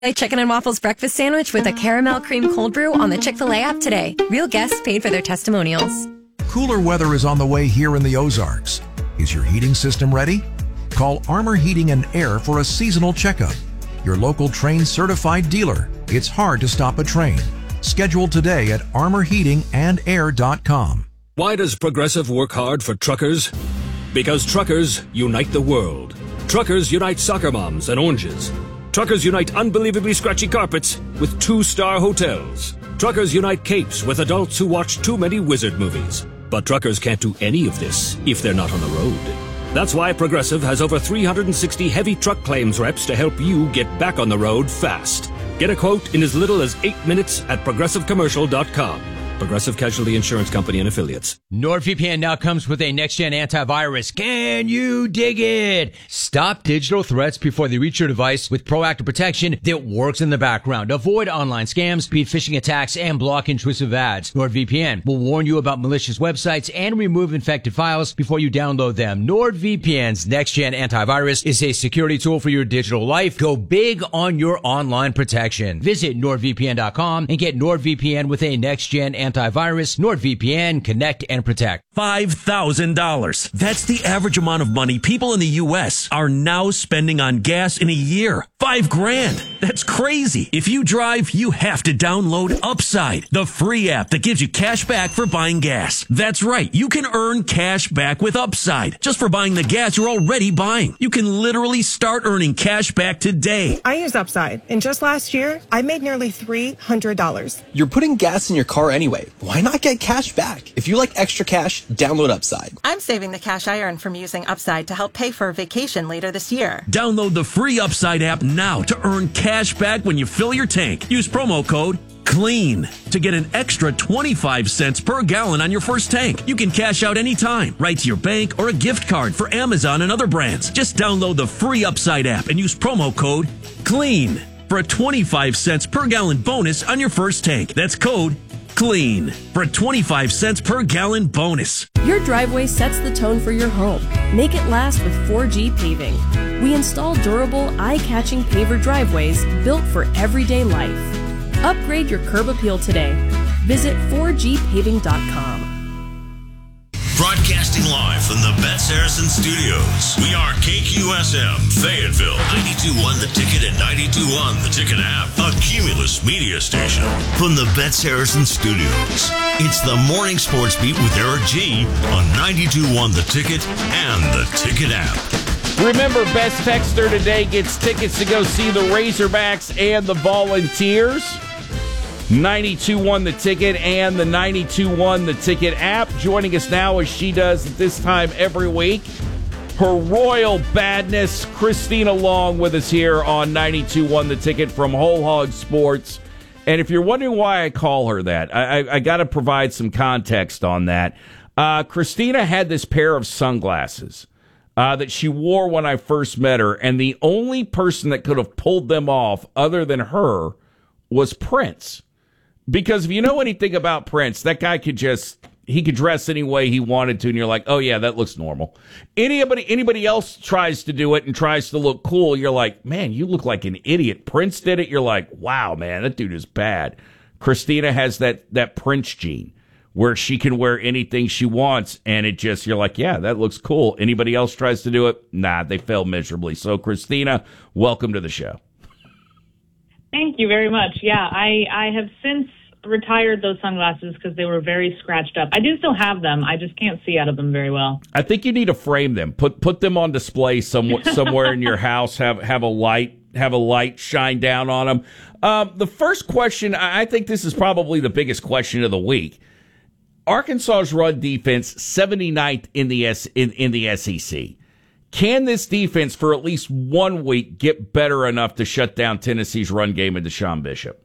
Chicken and waffles breakfast sandwich with a caramel cream cold brew on the Chick-fil-A app today. Real guests paid for their testimonials. Cooler weather is on the way here in the Ozarks. Is your heating system ready? Call Armor Heating and Air for a seasonal checkup. Your local Trane certified dealer. It's hard to stop a Trane. Schedule today at armorheatingandair.com. Why does Progressive work hard for truckers? Because truckers unite the world. Truckers unite soccer moms and oranges. Truckers unite unbelievably scratchy carpets with 2-star hotels. Truckers unite capes with adults who watch too many wizard movies. But truckers can't do any of this if they're not on the road. That's why Progressive has over 360 heavy truck claims reps to help you get back on the road fast. Get a quote in as little as 8 minutes at progressivecommercial.com. Progressive Casualty Insurance Company and Affiliates. NordVPN now comes with a next-gen antivirus. Can you dig it? Stop digital threats before they reach your device with proactive protection that works in the background. Avoid online scams, beat phishing attacks, and block intrusive ads. NordVPN will warn you about malicious websites and remove infected files before you download them. NordVPN's next-gen antivirus is a security tool for your digital life. Go big on your online protection. Visit NordVPN.com and get NordVPN with a next-gen antivirus. NordVPN, connect and protect. $5,000. That's the average amount of money people in the U.S. are now spending on gas in a year. $5,000. That's crazy. If you drive, you have to download Upside, the free app that gives you cash back for buying gas. That's right. You can earn cash back with Upside just for buying the gas you're already buying. You can literally start earning cash back today. I use Upside, and just last year, I made nearly $300. You're putting gas in your car anyway. Why not get cash back? If you like extra cash, download Upside. I'm saving the cash I earn from using Upside to help pay for a vacation later this year. Download the free Upside app now to earn cash back when you fill your tank. Use promo code CLEAN to get an extra 25 cents per gallon on your first tank. You can cash out anytime, right to your bank or a gift card for Amazon and other brands. Just download the free Upside app and use promo code CLEAN for a 25 cents per gallon bonus on your first tank. That's code CLEAN for a 25 cents per gallon bonus. Your driveway sets the tone for your home. Make it last with 4G Paving. We install durable, eye-catching paver driveways built for everyday life. Upgrade your curb appeal today. Visit 4gpaving.com. Broadcasting live from the Bet Saracen Studios. We are KQSM, Fayetteville, 92.1 The Ticket and 92.1 The Ticket app, a Cumulus media station. From the Bet Saracen Studios, it's the Morning Sports Beat with Eric G on 92.1 The Ticket and The Ticket app. Remember, best texter today gets tickets to go see the Razorbacks and the Volunteers. 92.1 The Ticket and the 92.1 The Ticket app. Joining us now, as she does at this time every week, her royal badness, Christina Long, with us here on 92.1 The Ticket from Whole Hog Sports. And if you're wondering why I call her that, I got to provide some context on that. Christina had this pair of sunglasses that she wore when I first met her, and the only person that could have pulled them off other than her was Prince. Because if you know anything about Prince, that guy could dress any way he wanted to, and you're like, oh yeah, that looks normal. Anybody else tries to do it and tries to look cool, you're like, man, you look like an idiot. Prince did it, you're like, wow, man, that dude is bad. Christina has that Prince gene where she can wear anything she wants, and it just, you're like, yeah, that looks cool. Anybody else tries to do it? Nah, they fail miserably. So Christina, welcome to the show. Thank you very much. Yeah, I have since retired those sunglasses because they were very scratched up. I do still have them. I just can't see out of them very well. I think you need to frame them. Put them on display somewhere in your house. Have a light shine down on them. The first question, I think this is probably the biggest question of the week. Arkansas's run defense, 79th in the SEC. Can this defense, for at least 1 week, get better enough to shut down Tennessee's run game and Deshaun Bishop?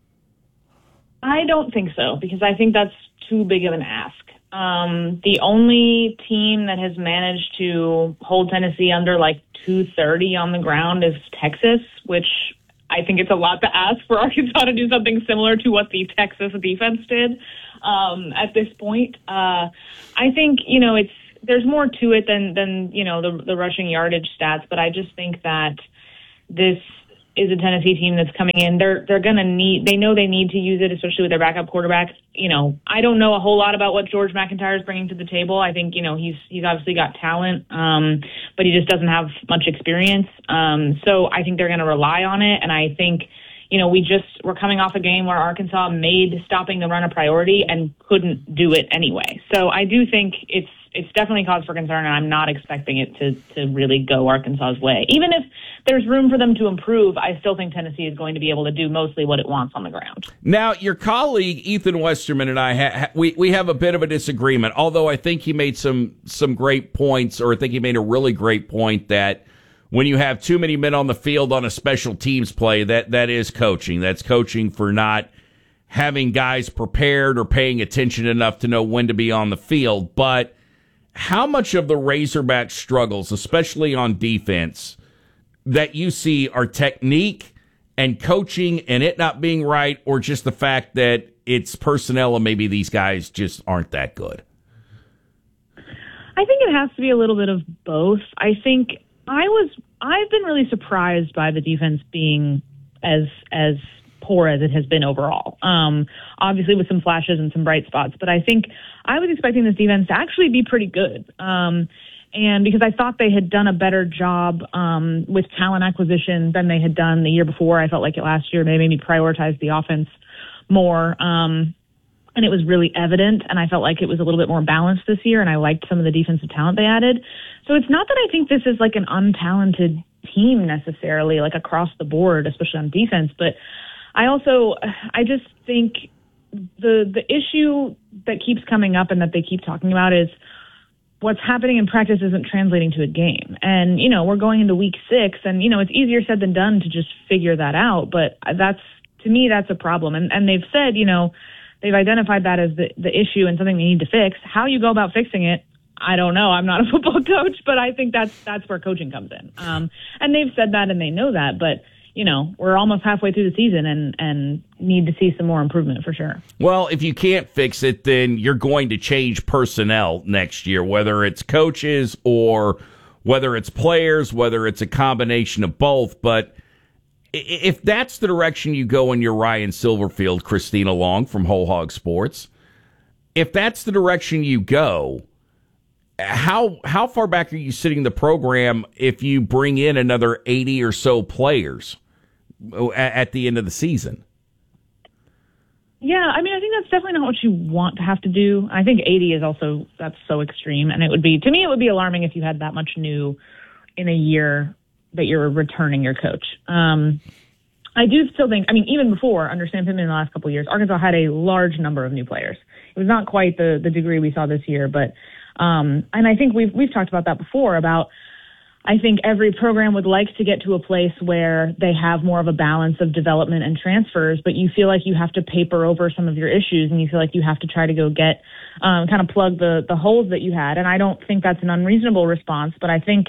I don't think so, because I think that's too big of an ask. The only team that has managed to hold Tennessee under like 230 on the ground is Texas, which I think it's a lot to ask for Arkansas to do something similar to what the Texas defense did at this point. I think, there's more to it than the rushing yardage stats, but I just think that this is a Tennessee team that's coming in. They know they need to use it, especially with their backup quarterback. I don't know a whole lot about what George McIntyre is bringing to the table. I think, he's obviously got talent, but he just doesn't have much experience. So I think they're going to rely on it. And I think, we're coming off a game where Arkansas made stopping the run a priority and couldn't do it anyway. So I do think it's definitely cause for concern, and I'm not expecting it to really go Arkansas's way. Even if there's room for them to improve, I still think Tennessee is going to be able to do mostly what it wants on the ground. Now, your colleague Ethan Westerman and I, we have a bit of a disagreement, although I think he made some great points, or I think he made a really great point that when you have too many men on the field on a special teams play, that is coaching. That's coaching for not having guys prepared or paying attention enough to know when to be on the field. But how much of the Razorback struggles, especially on defense, that you see are technique and coaching and it not being right, or just the fact that it's personnel and maybe these guys just aren't that good? I think it has to be a little bit of both. I think I've been really surprised by the defense being as poor as it has been overall. Obviously with some flashes and some bright spots, but I think I was expecting this defense to actually be pretty good. And because I thought they had done a better job with talent acquisition than they had done the year before. I felt like last year they maybe prioritized the offense more. And it was really evident, and I felt like it was a little bit more balanced this year, and I liked some of the defensive talent they added. So it's not that I think this is like an untalented team necessarily, like across the board, especially on defense, but I just think the issue that keeps coming up and that they keep talking about is what's happening in practice isn't translating to a game. And, we're going into week 6, and, it's easier said than done to just figure that out, but to me, that's a problem. And they've said, they've identified that as the issue and something they need to fix. How you go about fixing it, I don't know. I'm not a football coach, but I think that's where coaching comes in. And they've said that and they know that, but we're almost halfway through the season and need to see some more improvement for sure. Well, if you can't fix it, then you're going to change personnel next year, whether it's coaches or whether it's players, whether it's a combination of both. But if that's the direction you go and you're Ryan Silverfield, Christina Long from Whole Hog Sports, if that's the direction you go, how far back are you sitting the program if you bring in another 80 or so players at the end of the season? Yeah, I mean, I think that's definitely not what you want to have to do. I think 80 is also, that's so extreme. And it would be alarming if you had that much new in a year that you're returning your coach. I do still think, even before under Sam Pittman in the last couple of years, Arkansas had a large number of new players. It was not quite the degree we saw this year, but and I think we've talked about that before about, I think every program would like to get to a place where they have more of a balance of development and transfers, but you feel like you have to paper over some of your issues and you feel like you have to try to go get, kind of plug the holes that you had. And I don't think that's an unreasonable response, but I think,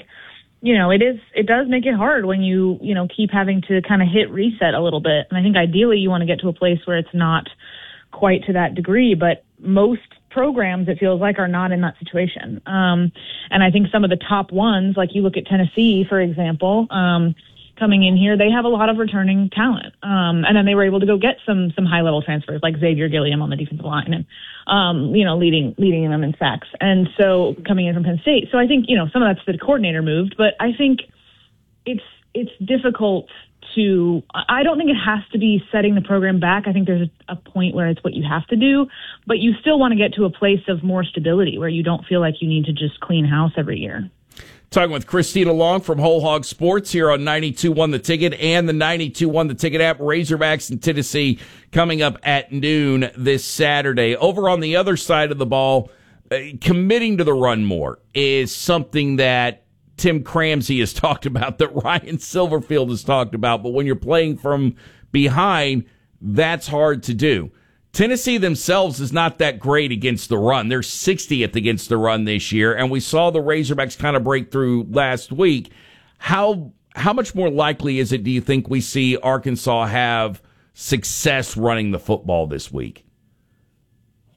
it does make it hard when you keep having to kind of hit reset a little bit. And I think ideally you want to get to a place where it's not quite to that degree, but most programs, it feels like, are not in that situation. And I think some of the top ones, like you look at Tennessee, for example, coming in here, they have a lot of returning talent. And then they were able to go get some high-level transfers like Xavier Gilliam on the defensive line and, leading them in sacks. And so coming in from Penn State. So I think, some of that's the coordinator moved, but I think it's difficult I don't think it has to be setting the program back. I think there's a point where it's what you have to do, but you still want to get to a place of more stability where you don't feel like you need to just clean house every year. Talking with Christina Long from Whole Hog Sports here on 92.1 The Ticket and the 92.1 The Ticket app. Razorbacks in Tennessee coming up at noon this Saturday. Over on the other side of the ball, committing to the run more is something that Tim Cramsey has talked about, that Ryan Silverfield has talked about, but when you're playing from behind, that's hard to do. Tennessee themselves is not that great against the run. They're 60th against the run this year, and we saw the Razorbacks kind of break through last week. How much more likely is it, do you think, we see Arkansas have success running the football this week?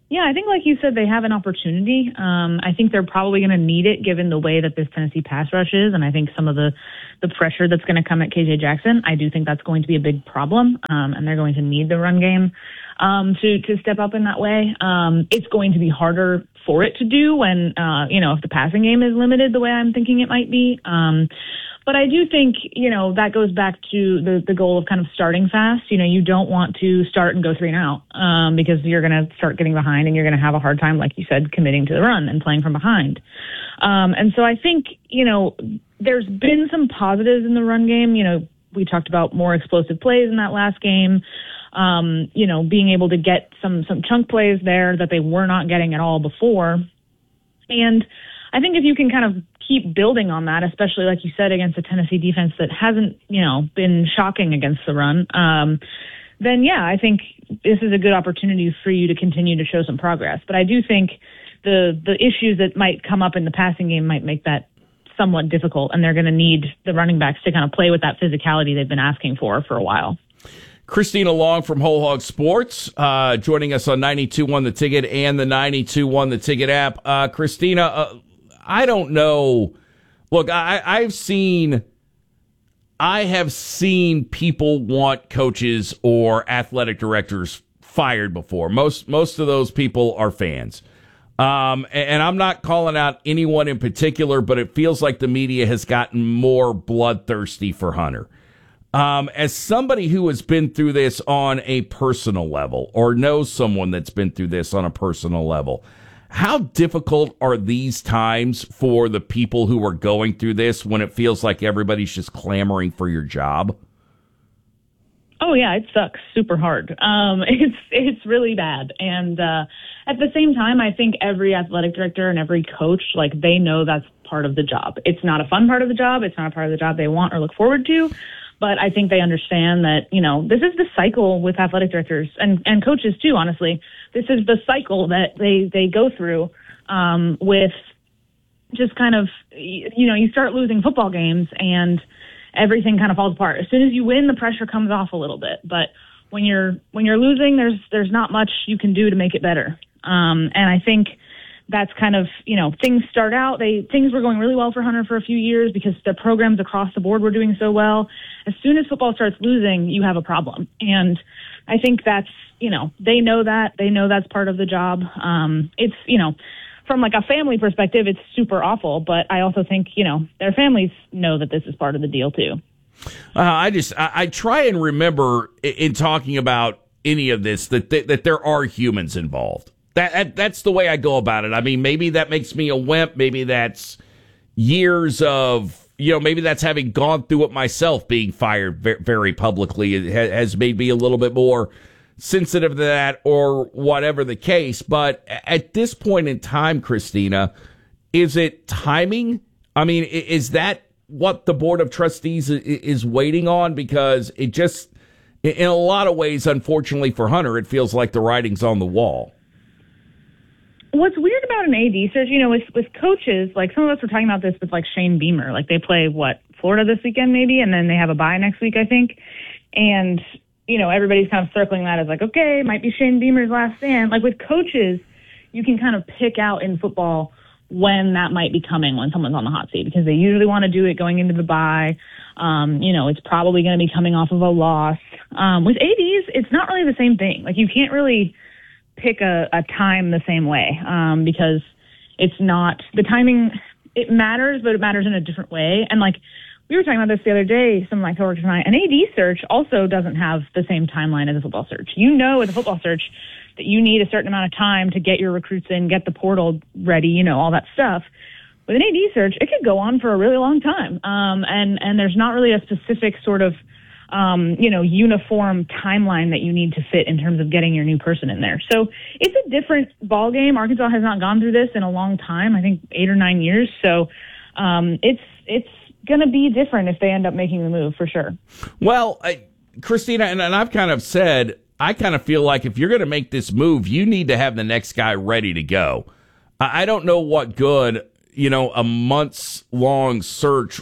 Yeah, I think like you said, they have an opportunity. I think they're probably going to need it given the way that this Tennessee pass rush is, and I think some of the pressure that's going to come at KJ Jackson, I do think that's going to be a big problem, and they're going to need the run game to step up in that way. It's going to be harder for it to do when, if the passing game is limited the way I'm thinking it might be. But I do think, that goes back to the goal of kind of starting fast. You don't want to start and go 3 and out because you're going to start getting behind and you're going to have a hard time, like you said, committing to the run and playing from behind. And so I think, there's been some positives in the run game. We talked about more explosive plays in that last game. Being able to get some chunk plays there that they were not getting at all before. And I think if you can kind of keep building on that, especially like you said, against a Tennessee defense that hasn't, been shocking against the run, then yeah, I think this is a good opportunity for you to continue to show some progress. But I do think the issues that might come up in the passing game might make that somewhat difficult, and they're going to need the running backs to kind of play with that physicality they've been asking for a while. Christina Long from Whole Hog Sports joining us on 92.1 The Ticket and the 92.1 The Ticket app. Christina, I don't know. Look, I have seen people want coaches or athletic directors fired before. Most of those people are fans. And I'm not calling out anyone in particular, but it feels like the media has gotten more bloodthirsty for Hunter. As somebody who has been through this on a personal level or knows someone that's been through this on a personal level, how difficult are these times for the people who are going through this when it feels like everybody's just clamoring for your job? Oh yeah, it sucks super hard. It's really bad. And at the same time, I think every athletic director and every coach, they know that's part of the job. It's not a fun part of the job. It's not a part of the job they want or look forward to. But I think they understand that, this is the cycle with athletic directors and coaches too, honestly. This is the cycle that they go through with just kind of, you start losing football games and everything kind of falls apart. As soon as you win, the pressure comes off a little bit. But when you're losing, there's not much you can do to make it better. And I think that's kind of, things start out, things were going really well for Hunter for a few years because the programs across the board were doing so well. As soon as football starts losing, you have a problem. And I think that's, they know that. They know that's part of the job. It's, from a family perspective, it's super awful. But I also think, their families know that this is part of the deal too. I try and remember in talking about any of this that there are humans involved. That's the way I go about it. I mean, maybe that makes me a wimp. Maybe that's years of, maybe that's having gone through it myself, being fired very publicly. It has made me a little bit more sensitive to that or whatever the case. But at this point in time, Christina, is it timing? I mean, is that what the Board of Trustees is waiting on? Because it just, in a lot of ways, unfortunately for Hunter, it feels like the writing's on the wall. What's weird about an AD search, with coaches, some of us were talking about this with Shane Beamer. They play, Florida this weekend maybe, and then they have a bye next week, I think. And, everybody's kind of circling that as okay, might be Shane Beamer's last stand. With coaches, you can kind of pick out in football when that might be coming, when someone's on the hot seat, because they usually want to do it going into the bye. It's probably going to be coming off of a loss. With ADs, it's not really the same thing. You can't really pick a time the same way because it's not the timing. It matters, but it matters in a different way. And we were talking about this the other day, some of my coworkers and I, an AD search also doesn't have the same timeline as a football search. With a football search that you need a certain amount of time to get your recruits in, get the portal ready, all that stuff. With an AD search, it could go on for a really long time. And there's not really a specific sort of uniform timeline that you need to fit in terms of getting your new person in there. So it's a different ball game. Arkansas has not gone through this in a long time, I think 8 or 9 years. So it's going to be different if they end up making the move for sure. Well, Christina, and I've kind of said, I kind of feel like if you're going to make this move, you need to have the next guy ready to go. I don't know what good, a months-long search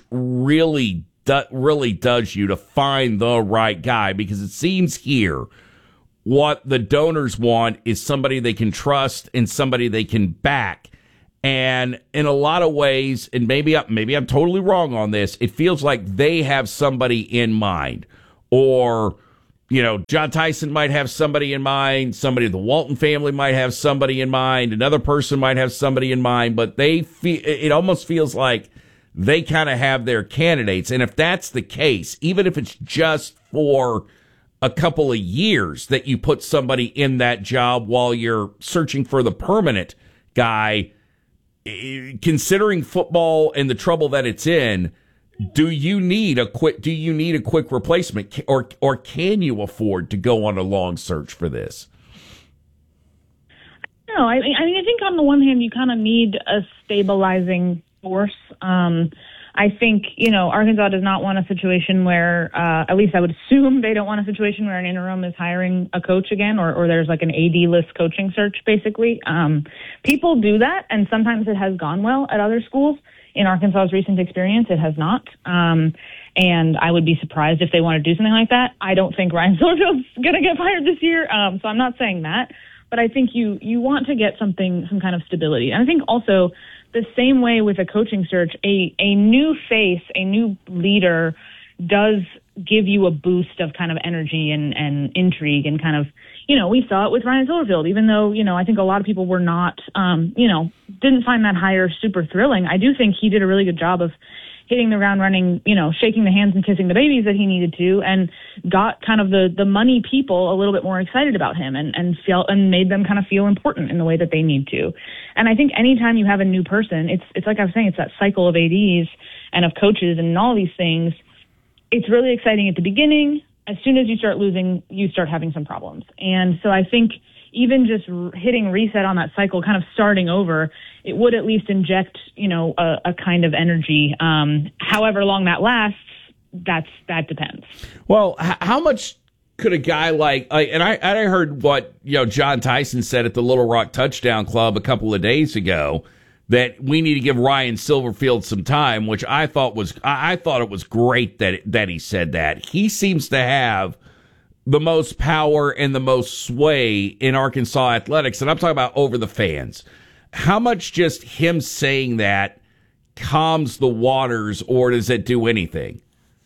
really does you to find the right guy, because it seems here what the donors want is somebody they can trust and somebody they can back. And in a lot of ways, and maybe I'm totally wrong on this, it feels like they have somebody in mind. Or, John Tyson might have somebody in mind. Somebody in the Walton family might have somebody in mind. Another person might have somebody in mind. But it almost feels like they kind of have their candidates. And if that's the case, even if it's just for a couple of years that you put somebody in that job while you're searching for the permanent guy, considering football and the trouble that it's in, do you need a quick replacement, or can you afford to go on a long search for this? No, I think on the one hand you kind of need a stabilizing force. I think, Arkansas does not want a situation where, at least I would assume they don't want a situation where an interim is hiring a coach again, or there's like an AD-less coaching search, basically. People do that, and sometimes it has gone well at other schools. In Arkansas's recent experience, it has not. And I would be surprised if they want to do something like that. I don't think Ryan Silverfield's going to get fired this year, so I'm not saying that. But I think you want to get some kind of stability. And I think also the same way with a coaching search, a new face, a new leader does give you a boost of kind of energy and intrigue and kind of, we saw it with Ryan Silverfield, even though, I think a lot of people were not, didn't find that hire super thrilling. I do think he did a really good job of hitting the ground running, shaking the hands and kissing the babies that he needed to, and got kind of the money people a little bit more excited about him and made them kind of feel important in the way that they need to. And I think anytime you have a new person, it's like I was saying, it's that cycle of ADs and of coaches and all these things. It's really exciting at the beginning. As soon as you start losing, you start having some problems. And so I think even just hitting reset on that cycle, kind of starting over, it would at least inject, a kind of energy. However long that lasts, that depends. Well, how much could a guy and I heard what, John Tyson said at the Little Rock Touchdown Club a couple of days ago, that we need to give Ryan Silverfield some time, which I thought it was great that he said that. He seems to have the most power and the most sway in Arkansas athletics, and I'm talking about over the fans. How much just him saying that calms the waters, or does it do anything?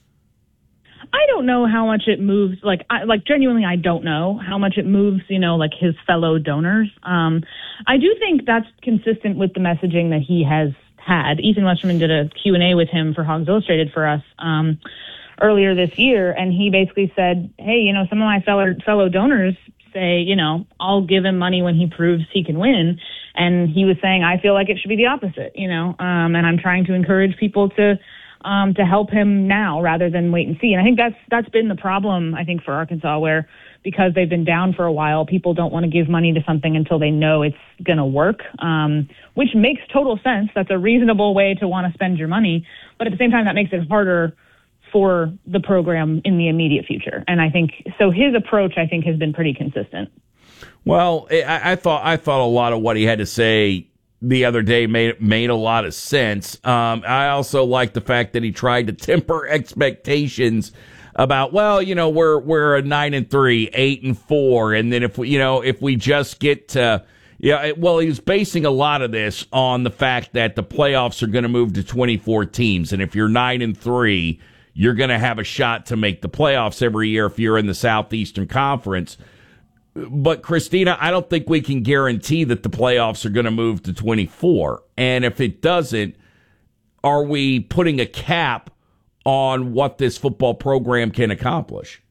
I don't know how much it moves. Genuinely, I don't know how much it moves, his fellow donors. I do think that's consistent with the messaging that he has had. Ethan Westerman did a Q&A with him for Hogs Illustrated for us earlier this year, and he basically said, hey, some of my fellow donors say, I'll give him money when he proves he can win. And he was saying, I feel like it should be the opposite, and I'm trying to encourage people to help him now rather than wait and see. And I think that's been the problem, I think, for Arkansas, where because they've been down for a while, people don't want to give money to something until they know it's going to work, which makes total sense. That's a reasonable way to want to spend your money. But at the same time, that makes it harder for the program in the immediate future. And I think so his approach, I think, has been pretty consistent. Well, I thought a lot of what he had to say the other day made a lot of sense. I also like the fact that he tried to temper expectations about, we're a 9-3, 8-4, and then if we just get to, he was basing a lot of this on the fact that the playoffs are going to move to 24 teams, and if you're 9-3, you're going to have a shot to make the playoffs every year if you're in the Southeastern Conference. But, Christina, I don't think we can guarantee that the playoffs are going to move to 24. And if it doesn't, are we putting a cap on what this football program can accomplish?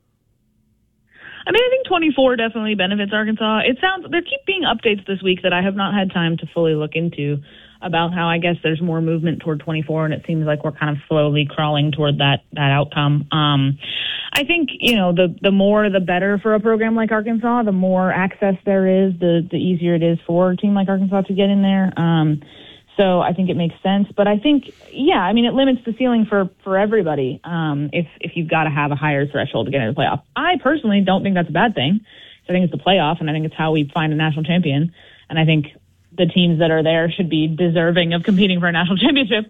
I think 24 definitely benefits Arkansas. There keep being updates this week that I have not had time to fully look into about how I guess there's more movement toward 24, and it seems like we're kind of slowly crawling toward that outcome. I think, the more the better for a program like Arkansas. The more access there is, the easier it is for a team like Arkansas to get in there. So I think it makes sense. But I think, it limits the ceiling for everybody if you've got to have a higher threshold to get into the playoff. I personally don't think that's a bad thing. I think it's the playoff, and I think it's how we find a national champion. And I think the teams that are there should be deserving of competing for a national championship.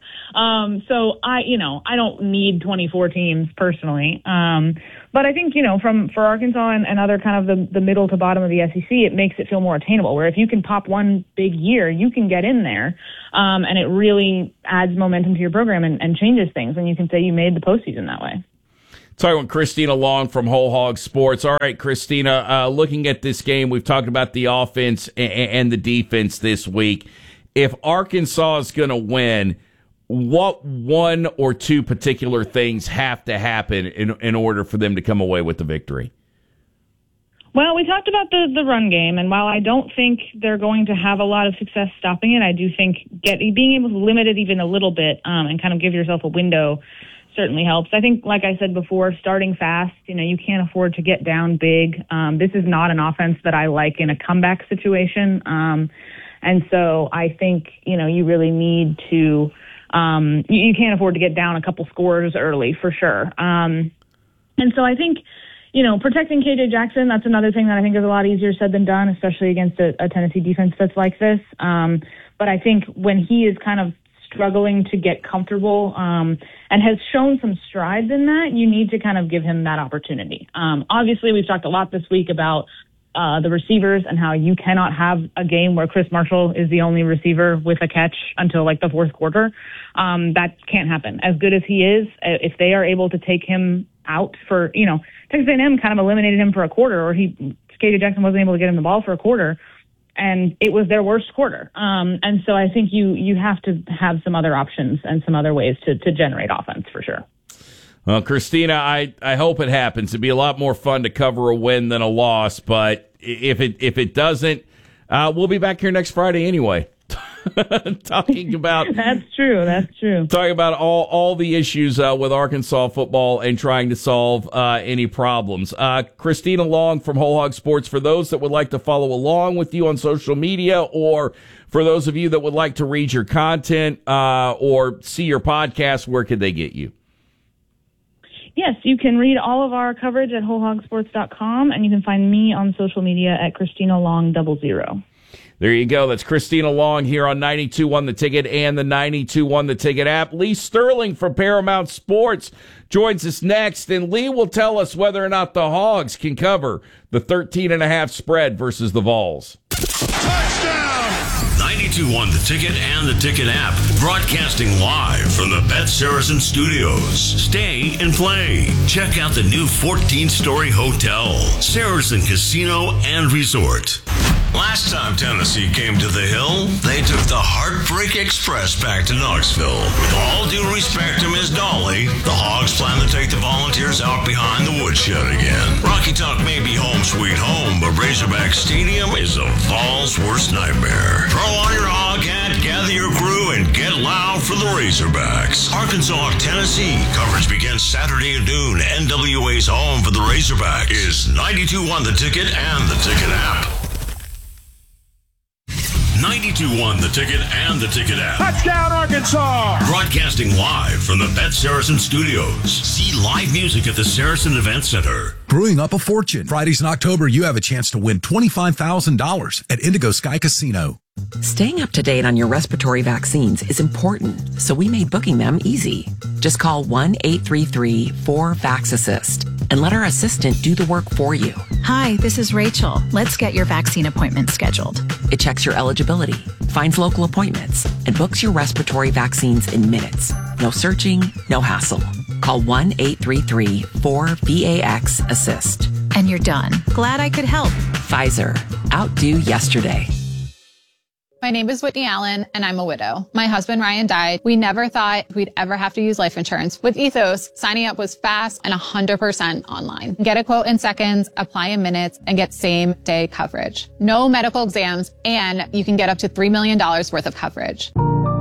So I don't need 24 teams personally. But I think, for Arkansas and other kind of the middle to bottom of the SEC, it makes it feel more attainable, where if you can pop one big year, you can get in there. And it really adds momentum to your program and changes things when you can say you made the postseason that way. Talking with Christina Long from Whole Hog Sports. All right, Christina, looking at this game, we've talked about the offense and the defense this week. If Arkansas is going to win, what one or two particular things have to happen in order for them to come away with the victory? Well, we talked about the run game, and while I don't think they're going to have a lot of success stopping it, I do think being able to limit it even a little bit and kind of give yourself a window certainly helps. I think, like I said before, starting fast, you can't afford to get down big. This is not an offense that I like in a comeback situation. And so I think, you really need to, you can't afford to get down a couple scores early for sure. And so I think, protecting KJ Jackson, that's another thing that I think is a lot easier said than done, especially against a Tennessee defense that's like this. But I think when he is kind of struggling to get comfortable and has shown some strides in that, you need to kind of give him that opportunity. Obviously, we've talked a lot this week about the receivers and how you cannot have a game where Chris Marshall is the only receiver with a catch until like the fourth quarter. That can't happen. As good as he is, if they are able to take him out for, Texas A&M kind of eliminated him for a quarter, or KJ Jackson wasn't able to get him the ball for a quarter, and it was their worst quarter. And so I think you have to have some other options and some other ways to generate offense for sure. Well, Christina, I hope it happens. It'd be a lot more fun to cover a win than a loss, but if it doesn't, we'll be back here next Friday anyway. Talking about That's true. Talking about all the issues with Arkansas football and trying to solve any problems. Christina Long from Whole Hog Sports. For those that would like to follow along with you on social media, or for those of you that would like to read your content or see your podcast, where could they get you? Yes, you can read all of our coverage at wholehogsports.com, and you can find me on social media at Christina Long 00. There you go. That's Christina Long here on 92.1 The Ticket and the 92.1 The Ticket app. Lee Sterling from Paramount Sports joins us next, and Lee will tell us whether or not the Hogs can cover the 13.5 spread versus the Vols. Touchdown! 92.1 The Ticket and the Ticket app, broadcasting live from the Bet Saracen Studios. Stay and play. Check out the new 14-story hotel, Saracen Casino and Resort. Last time Tennessee came to the Hill, they took the Heartbreak Express back to Knoxville. With all due respect to Miss Dolly, the Hogs plan to take the Volunteers out behind the woodshed again. Rocky Top may be home sweet home, but Razorback Stadium is a Vols' worst nightmare. Throw on your hog hat, gather your crew, and get loud for the Razorbacks. Arkansas, Tennessee. Coverage begins Saturday at noon. NWA's home for the Razorbacks is 92.1 The Ticket and the Ticket app. 92.1 The Ticket and the Ticket app. Touchdown, Arkansas! Broadcasting live from the Bet Saracen Studios. See live music at the Saracen Event Center. Brewing up a fortune. Fridays in October, you have a chance to win $25,000 at Indigo Sky Casino. Staying up to date on your respiratory vaccines is important, so we made booking them easy. Just call 1-833-4VAX-ASSIST and let our assistant do the work for you. Hi, this is Rachel. Let's get your vaccine appointment scheduled. It checks your eligibility, finds local appointments, and books your respiratory vaccines in minutes. No searching, no hassle. Call 1-833-4VAX-ASSIST. And you're done. Glad I could help. Pfizer. Outdo yesterday. My name is Whitney Allen, and I'm a widow. My husband, Ryan, died. We never thought we'd ever have to use life insurance. With Ethos, signing up was fast and 100% online. Get a quote in seconds, apply in minutes, and get same-day coverage. No medical exams, and you can get up to $3 million worth of coverage.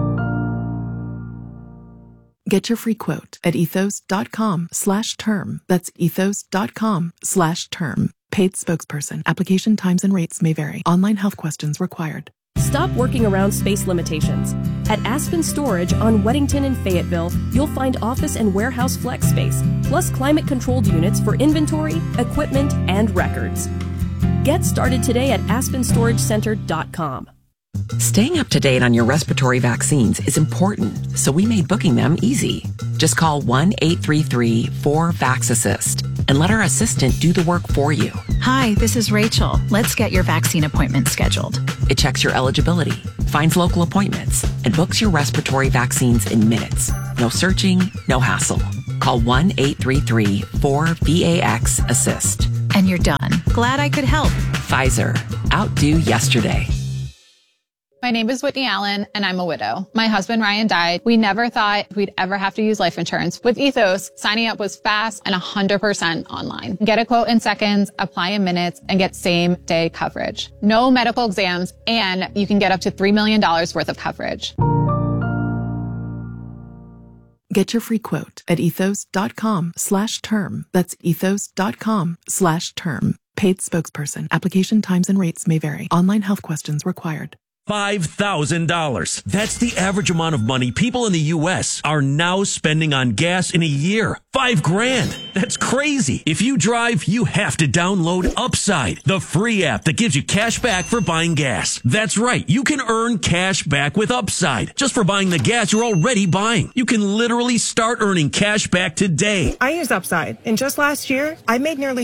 Get your free quote at ethos.com/term. That's ethos.com/term. Paid spokesperson. Application times and rates may vary. Online health questions required. Stop working around space limitations. At Aspen Storage on Weddington in Fayetteville, you'll find office and warehouse flex space, plus climate-controlled units for inventory, equipment, and records. Get started today at aspenstoragecenter.com. Staying up to date on your respiratory vaccines is important, so we made booking them easy. Just call 1-833-4VAX-ASSIST and let our assistant do the work for you. Hi, this is Rachel. Let's get your vaccine appointment scheduled. It checks your eligibility, finds local appointments, and books your respiratory vaccines in minutes. No searching, no hassle. Call 1-833-4VAX-ASSIST. And you're done. Glad I could help. Pfizer. Outdo yesterday. My name is Whitney Allen, and I'm a widow. My husband, Ryan, died. We never thought we'd ever have to use life insurance. With Ethos, signing up was fast and 100% online. Get a quote in seconds, apply in minutes, and get same-day coverage. No medical exams, and you can get up to $3 million worth of coverage. Get your free quote at ethos.com/term. That's ethos.com/term. Paid spokesperson. Application times and rates may vary. Online health questions required. $5,000. That's the average amount of money people in the U.S. are now spending on gas in a year. $5,000. That's crazy. If you drive, you have to download Upside, the free app that gives you cash back for buying gas. That's right. You can earn cash back with Upside just for buying the gas you're already buying. You can literally start earning cash back today. I use Upside, and just last year, I made nearly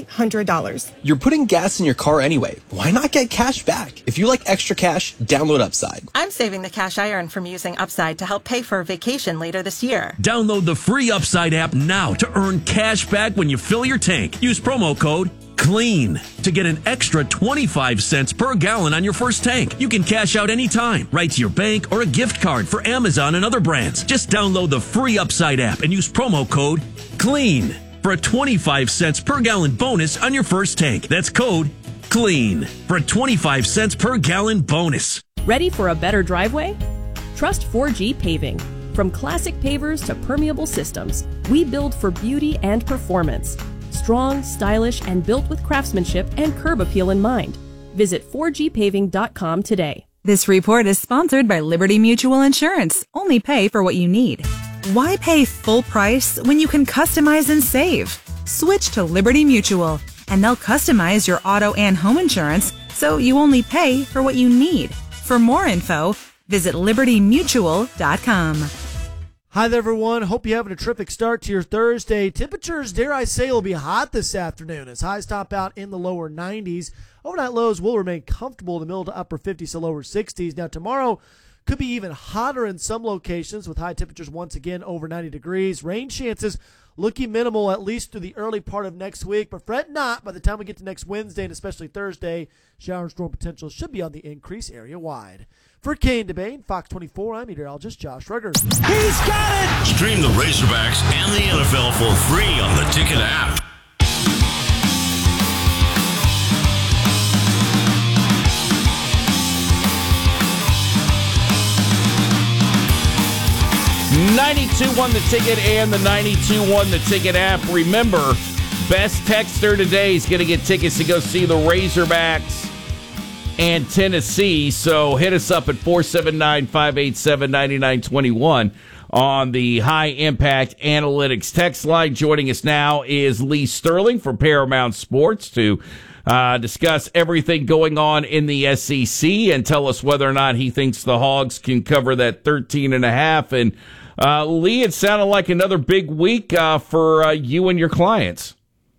$300. You're putting gas in your car anyway. Why not get cash back? If you like extra cash, download Upside. I'm saving the cash I earn from using Upside to help pay for a vacation later this year. Download the free Upside app now to earn cash back when you fill your tank. Use promo code CLEAN to get an extra 25 cents per gallon on your first tank. You can cash out anytime, right to your bank or a gift card for Amazon and other brands. Just download the free Upside app and use promo code CLEAN for a 25 cents per gallon bonus on your first tank. That's code CLEAN for a 25 cents per gallon bonus. Ready for a better driveway? Trust 4G Paving. From classic pavers to permeable systems, we build for beauty and performance. Strong, stylish, and built with craftsmanship and curb appeal in mind. Visit 4gpaving.com today. This report is sponsored by Liberty Mutual Insurance. Only pay for what you need. Why pay full price when you can customize and save? Switch to Liberty Mutual, and they'll customize your auto and home insurance so you only pay for what you need. For more info, visit libertymutual.com. Hi there, everyone. Hope you're having a terrific start to your Thursday. Temperatures, dare I say, will be hot this afternoon as highs top out in the lower 90s. Overnight lows will remain comfortable in the middle to upper 50s to lower 60s. Now, tomorrow could be even hotter in some locations with high temperatures once again over 90 degrees. Rain chances looking minimal at least through the early part of next week, but fret not. By the time we get to next Wednesday and especially Thursday, shower and storm potential should be on the increase area-wide. For Kane DeBane, Fox 24, I'm meteorologist Josh Ruger. He's got it! Stream the Razorbacks and the NFL for free on the Ticket app. $92.1 The Ticket and the $92.1 The Ticket app. Remember, best texter today is going to get tickets to go see the Razorbacks and Tennessee. So hit us up at 479-587-9921 on the High Impact Analytics text line. Joining us now is Lee Sterling from Paramount Sports to discuss everything going on in the SEC and tell us whether or not he thinks the Hogs can cover that 13.5. And Lee, it sounded like another big week for you and your clients.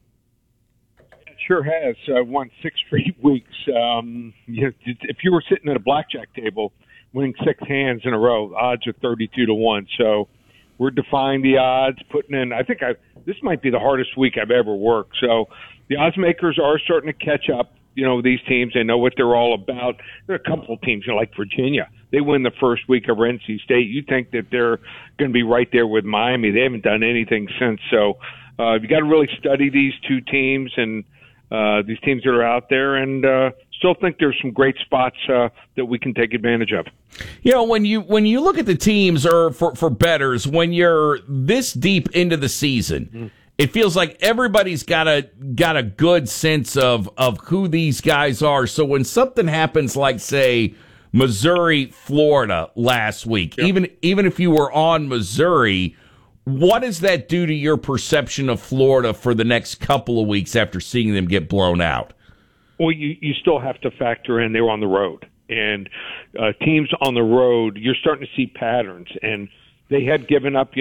Sure has. Won 6 straight weeks. If you were sitting at a blackjack table winning 6 hands in a row, odds are 32-1. So we're defying the odds, putting in. This might be the hardest week I've ever worked. So the odds makers are starting to catch up. You know, these teams, they know what they're all about. There are a couple of teams, like Virginia. They win the first week over NC State. You think that they're going to be right there with Miami. They haven't done anything since. So you got to really study these two teams and these teams that are out there, and still think there's some great spots that we can take advantage of. You know, when you look at the teams, or for bettors, when you're this deep into the season, it feels like everybody's got a good sense of who these guys are. So when something happens, like say Missouri, Florida last week, even if you were on Missouri, what does that do to your perception of Florida for the next couple of weeks after seeing them get blown out? Well, you still have to factor in they were on the road. And teams on the road, you're starting to see patterns. And they had given up,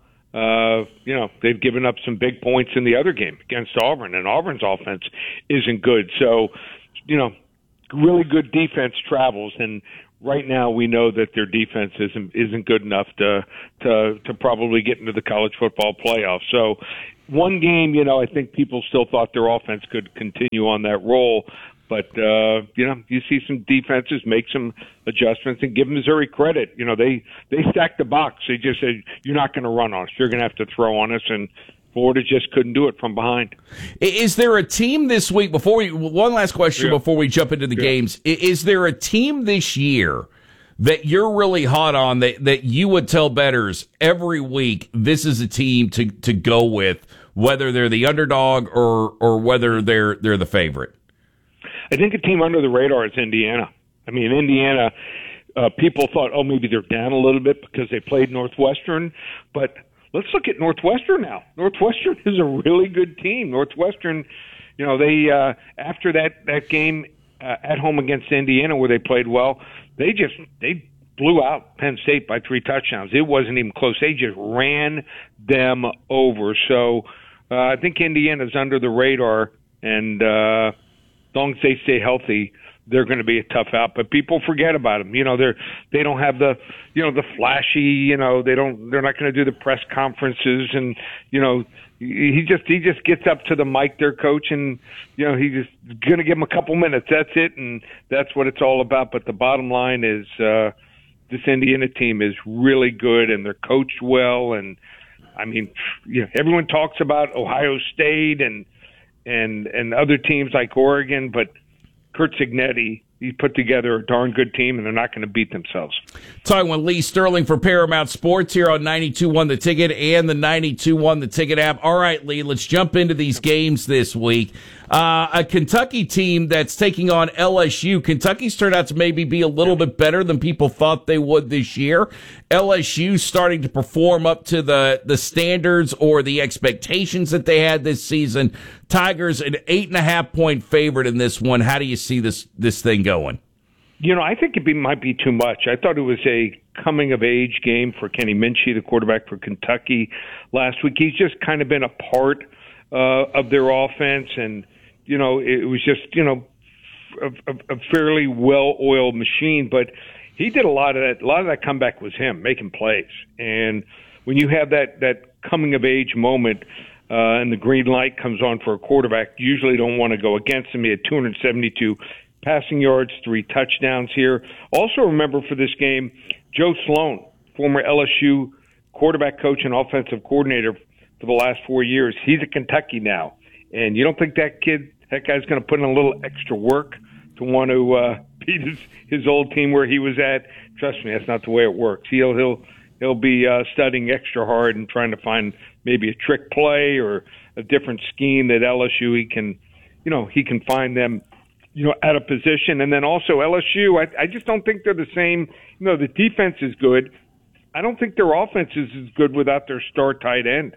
they've given up some big points in the other game against Auburn, and Auburn's offense isn't good. So, really good defense travels, and right now we know that their defense isn't good enough to probably get into the college football playoff. So, one game, I think people still thought their offense could continue on that roll. But, you see some defenses make some adjustments and give Missouri credit. They stacked the box. They just said, you're not going to run on us. You're going to have to throw on us. And Florida just couldn't do it from behind. Is there a team this week, one last question before we jump into the games. Is there a team this year that you're really hot on that you would tell bettors every week, this is a team to go with, whether they're the underdog or whether they're the favorite? I think a team under the radar is Indiana. I mean, Indiana, people thought, maybe they're down a little bit because they played Northwestern. But let's look at Northwestern now. Northwestern is a really good team. Northwestern, they after that game at home against Indiana where they played well, they blew out Penn State by 3 touchdowns. It wasn't even close. They just ran them over. So I think Indiana's under the radar, and as long as they stay healthy, they're going to be a tough out. But people forget about them. They don't have the flashy. They're not going to do the press conferences. And he just gets up to the mic, their coach, and he's just going to give them a couple minutes. That's it, and that's what it's all about. But the bottom line is this Indiana team is really good, and they're coached well. And I mean, everyone talks about Ohio State and other teams like Oregon, but Kurt Cignetti, he put together a darn good team, and they're not going to beat themselves. Talking with Lee Sterling for Paramount Sports here on 92.1 The Ticket and the 92.1 The Ticket app. All right, Lee, let's jump into these games this week. A Kentucky team that's taking on LSU. Kentucky's turned out to maybe be a little bit better than people thought they would this year. LSU starting to perform up to the standards or the expectations that they had this season. Tigers an 8.5-point favorite in this one. How do you see this thing going? I think it might be too much. I thought it was a coming-of-age game for Kenny Minchie, the quarterback for Kentucky, last week. He's just kind of been a part of their offense, and, it was just, a fairly well-oiled machine. But he did a lot of that. A lot of that comeback was him making plays. And when you have that coming-of-age moment and the green light comes on for a quarterback, you usually don't want to go against him. He had 272 passing yards, 3 touchdowns here. Also remember for this game, Joe Sloan, former LSU quarterback coach and offensive coordinator for the last 4 years. He's at Kentucky now. And you don't think that guy's going to put in a little extra work to want to beat his old team where he was at? Trust me, that's not the way it works. He'll be studying extra hard and trying to find maybe a trick play or a different scheme that LSU he can find them out of position. And then also LSU, I just don't think they're the same. The defense is good. I don't think their offense is as good without their star tight end,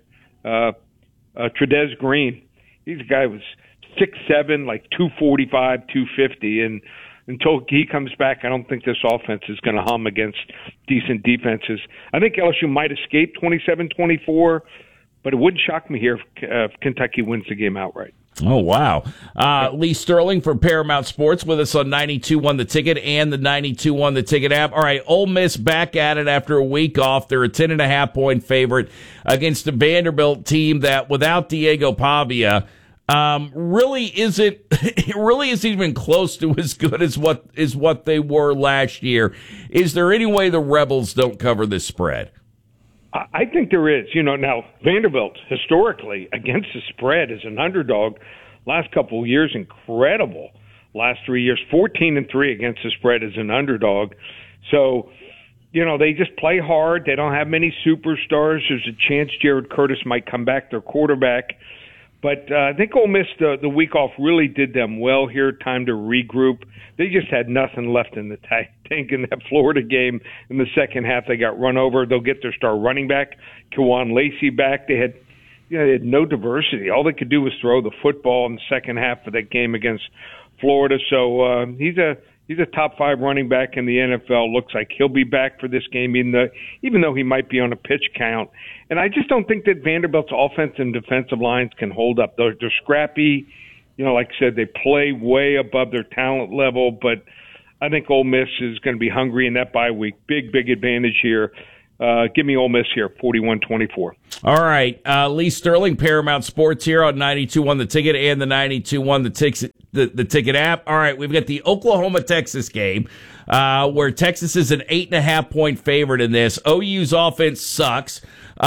Trudez Green. He's a guy who was 6'7", like 245, 250, and until he comes back, I don't think this offense is going to hum against decent defenses. I think LSU might escape 27-24, but it wouldn't shock me here if Kentucky wins the game outright. Oh, wow. Lee Sterling from Paramount Sports with us on 92.1 The Ticket and the 92.1 The Ticket app. All right, Ole Miss back at it after a week off. They're a 10.5-point favorite against a Vanderbilt team that, without Diego Pavia, really isn't even close to as good as what they were last year. Is there any way the Rebels don't cover this spread? I think there is. Now Vanderbilt historically against the spread as an underdog, last couple of years incredible. Last 3 years, 14-3 against the spread as an underdog. So, they just play hard. They don't have many superstars. There's a chance Jared Curtis might come back, their quarterback. But I think Ole Miss, the week off really did them well here. Time to regroup. They just had nothing left in the tank in that Florida game. In the second half, they got run over. They'll get their star running back, Kewan Lacey, back. They had no diversity. All they could do was throw the football in the second half of that game against Florida. So he's a He's a top 5 running back in the NFL. Looks like he'll be back for this game, even though he might be on a pitch count. And I just don't think that Vanderbilt's offense and defensive lines can hold up. They're scrappy. Like I said, they play way above their talent level, but I think Ole Miss is going to be hungry in that bye week. Big advantage here. Give me Ole Miss here, 41-24. All right. Lee Sterling, Paramount Sports here on 92.1 The Ticket and the 92.1 the Ticket app. All right, we've got the Oklahoma-Texas game where Texas is an 8.5-point favorite in this. OU's offense sucks,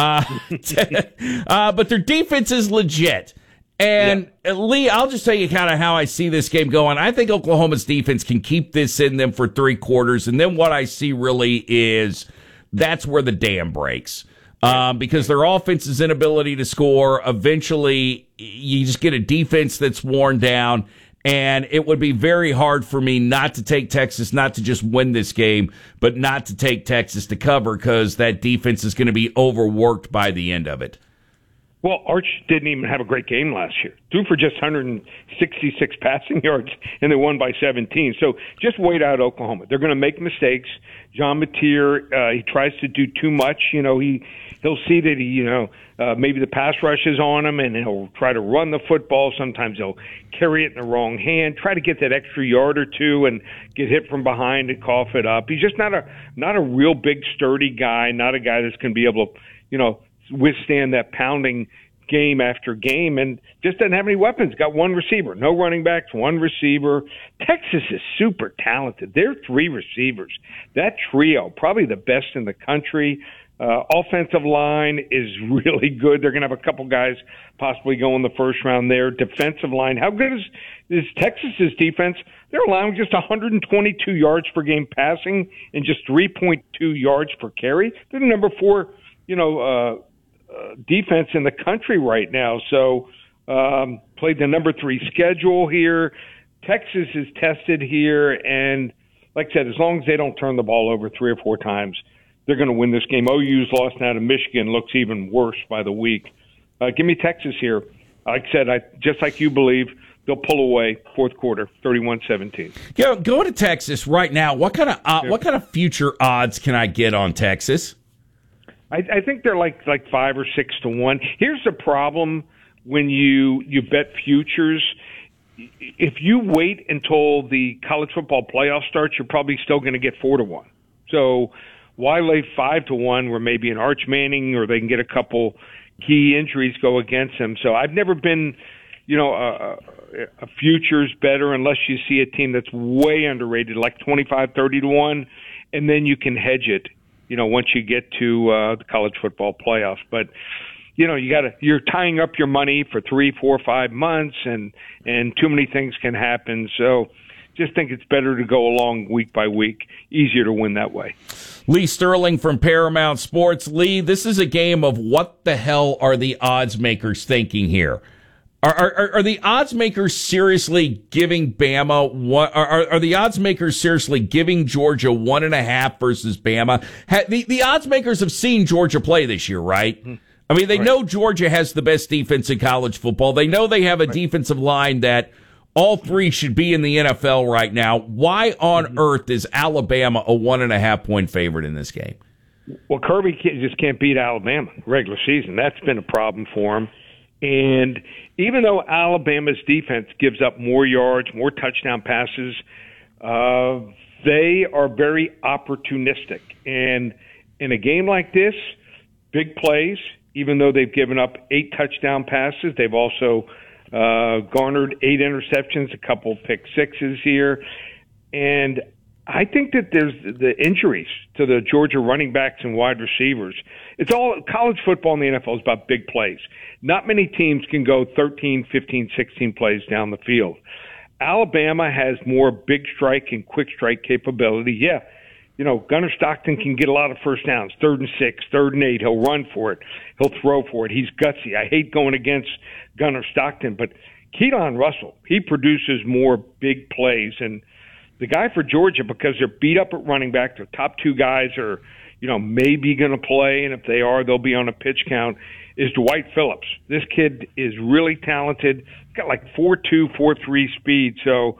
but their defense is legit. And Lee, I'll just tell you kind of how I see this game going. I think Oklahoma's defense can keep this in them for 3 quarters, and then what I see really is that's where the dam breaks. Because their offense's inability to score, eventually you just get a defense that's worn down, and it would be very hard for me not to take Texas, not to just win this game, but not to take Texas to cover because that defense is going to be overworked by the end of it. Well, Arch didn't even have a great game last year. Threw for just 166 passing yards, and they won by 17. So just wait out Oklahoma. They're going to make mistakes. John Mateer, he tries to do too much. He'll see that maybe the pass rush is on him, and he'll try to run the football. Sometimes he'll carry it in the wrong hand, try to get that extra yard or two, and get hit from behind and cough it up. He's just not a real big, sturdy guy. Not a guy that's going to be able to, withstand that pounding game after game, and just doesn't have any weapons. Got one receiver, no running backs, one receiver. Texas is super talented. They're 3 receivers. That trio, probably the best in the country. Offensive line is really good. They're going to have a couple guys possibly go in the first round there. Defensive line, how good is Texas's defense? They're allowing just 122 yards per game passing and just 3.2 yards per carry. They're the number 4, defense in the country right now. So played the number 3 schedule here. Texas is tested here, and like I said, as long as they don't turn the ball over 3 or 4 times, they're going to win this game. OU's loss now to Michigan looks even worse by the week. Give me Texas here. Like I said, just like you believe, they'll pull away fourth quarter, 31-17. Go to Texas right now. What kind of future odds can I get on Texas? I think they're like 5 or 6 to 1. Here's the problem when you bet futures. If you wait until the college football playoff starts, you're probably still going to get 4 to 1. So why lay 5 to 1 where maybe an Arch Manning or they can get a couple key injuries go against them? So I've never been, a futures better unless you see a team that's way underrated, like 25-30 to 1, and then you can hedge it. Once you get to the college football playoffs. But, you're tying up your money for 3, 4, 5 months, and too many things can happen. So just think it's better to go along week by week. Easier to win that way. Lee Sterling from Paramount Sports. Lee, this is a game of what the hell are the odds makers thinking here? Are the odds makers seriously giving Bama are the odds makers seriously giving Georgia 1.5 versus Bama? The odds makers have seen Georgia play this year, right? I mean, they know Georgia has the best defense in college football. They know they have a defensive line that all 3 should be in the NFL right now. Why on earth is Alabama a 1.5-point favorite in this game? Well, Kirby just can't beat Alabama regular season. That's been a problem for him. And even though Alabama's defense gives up more yards, more touchdown passes, they are very opportunistic. And in a game like this, big plays, even though they've given up 8 touchdown passes, they've also garnered 8 interceptions, a couple pick sixes here. And I think that there's the injuries to the Georgia running backs and wide receivers. It's all college football in the NFL is about big plays. Not many teams can go 13, 15, 16 plays down the field. Alabama has more big strike and quick strike capability. Yeah, Gunnar Stockton can get a lot of first downs, 3rd and 6, 3rd and 8. He'll run for it. He'll throw for it. He's gutsy. I hate going against Gunnar Stockton, but Keelan Russell, he produces more big plays. And the guy for Georgia, because they're beat up at running back, their top 2 guys are, maybe going to play, and if they are, they'll be on a pitch count, is Dwight Phillips. This kid is really talented. He's got like 4.2, 4.3 speed, so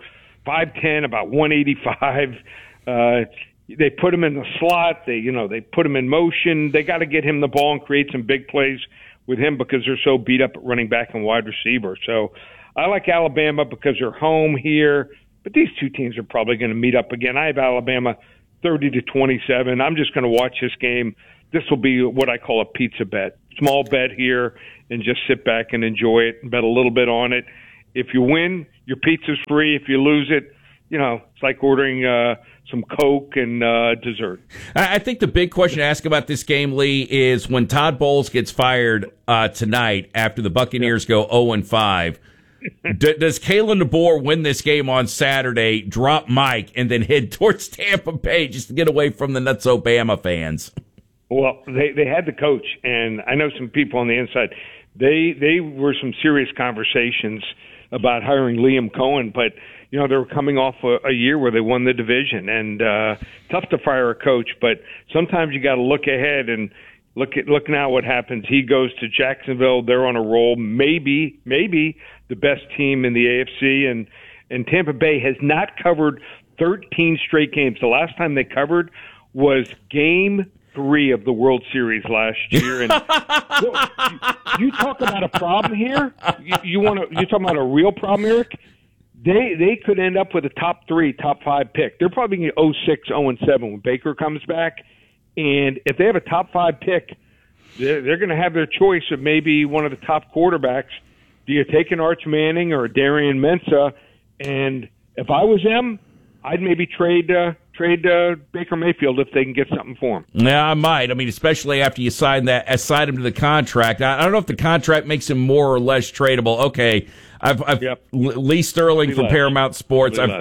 5'10", about 185. They put him in the slot. They put him in motion. They got to get him the ball and create some big plays with him because they're so beat up at running back and wide receiver. So I like Alabama because they're home here. But these two teams are probably going to meet up again. I have Alabama 30-27. I'm just going to watch this game. This will be what I call a pizza bet. Small bet here, and just sit back and enjoy it and bet a little bit on it. If you win, your pizza's free. If you lose it, it's like ordering some Coke and dessert. I think the big question to ask about this game, Lee, is when Todd Bowles gets fired tonight after the Buccaneers go 0-5, does Kalen DeBoer win this game on Saturday, drop Mike, and then head towards Tampa Bay just to get away from the Nutso Bama fans? Well, they had the coach, and I know some people on the inside. They were some serious conversations about hiring Liam Cohen, but they were coming off a year where they won the division, and tough to fire a coach. But sometimes you got to look ahead and look now what happens. He goes to Jacksonville. They're on a roll. Maybe the best team in the AFC, and Tampa Bay has not covered 13 straight games. The last time they covered was Game 3 of the World Series last year. And you talk about a problem here. You talking about a real problem, Eric? They could end up with a top 5 pick. They're probably going to 0-6, 0-7 when Baker comes back. And if they have a top 5 pick, they're going to have their choice of maybe one of the top quarterbacks. Do you take an Arch Manning or a Darian Mensah? And if I was them, I'd maybe trade Baker Mayfield if they can get something for him. Yeah, I might. I mean, especially after you sign him to the contract. I don't know if the contract makes him more or less tradable. Okay, Lee Sterling from Paramount Sports. So